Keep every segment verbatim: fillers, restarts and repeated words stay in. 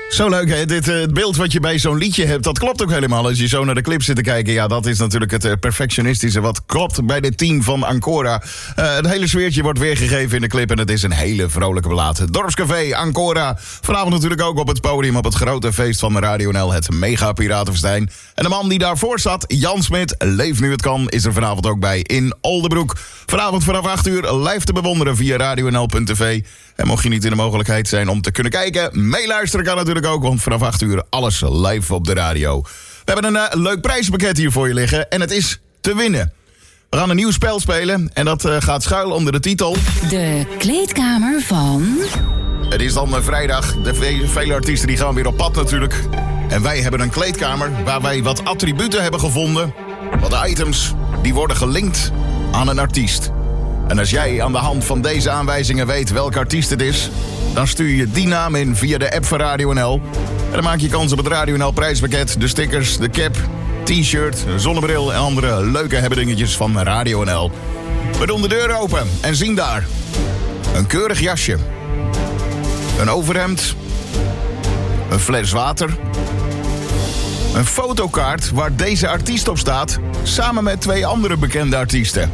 Zo leuk, hè? Dit, uh, het beeld wat je bij zo'n liedje hebt, dat klopt ook helemaal. Als je zo naar de clip zit te kijken, ja, dat is natuurlijk het uh, perfectionistische wat klopt bij dit team van Ancora. Uh, het hele sfeertje wordt weergegeven in de clip en het is een hele vrolijke belaat. Dorpscafé, Ancora. Vanavond natuurlijk ook op het podium op het grote feest van Radio N L, het Mega Piratenfestijn. En de man die daarvoor zat, Jan Smit, Leef nu het kan, is er vanavond ook bij in Oldebroek. Vanavond vanaf acht uur live te bewonderen via radio n l punt t v. En mocht je niet in de mogelijkheid zijn om te kunnen kijken, meeluisteren kan natuurlijk ook, want vanaf acht uur alles live op de radio. We hebben een uh, leuk prijspakket hier voor je liggen en het is te winnen. We gaan een nieuw spel spelen en dat uh, gaat schuil onder de titel De kleedkamer van... Het is dan uh, vrijdag, de ve- vele artiesten die gaan weer op pad natuurlijk. En wij hebben een kleedkamer waar wij wat attributen hebben gevonden. Wat items die worden gelinkt aan een artiest. En als jij aan de hand van deze aanwijzingen weet welke artiest het is, dan stuur je die naam in via de app van Radio N L. En dan maak je kans op het Radio N L prijspakket, de stickers, de cap, t-shirt, zonnebril en andere leuke hebbedingetjes van Radio N L. We doen de deur open en zien daar een keurig jasje, een overhemd, een fles water, een fotokaart waar deze artiest op staat, samen met twee andere bekende artiesten.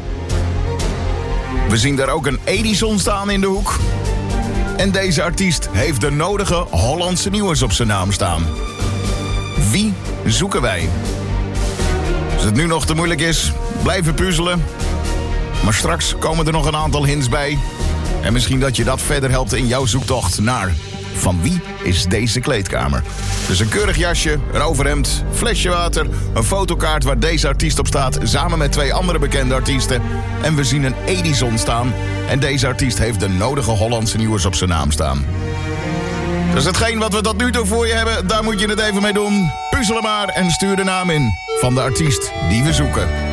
We zien daar ook een Edison staan in de hoek. En deze artiest heeft de nodige Hollandse nieuws op zijn naam staan. Wie zoeken wij? Als het nu nog te moeilijk is, blijven puzzelen. Maar straks komen er nog een aantal hints bij. En misschien dat je dat verder helpt in jouw zoektocht naar... Van wie is deze kleedkamer? Dus een keurig jasje, een overhemd, flesje water, een fotokaart waar deze artiest op staat, samen met twee andere bekende artiesten. En we zien een Edison staan. En deze artiest heeft de nodige Hollandse nieuws op zijn naam staan. Dus hetgeen wat we tot nu toe voor je hebben, daar moet je het even mee doen. Puzzelen maar en stuur de naam in van de artiest die we zoeken.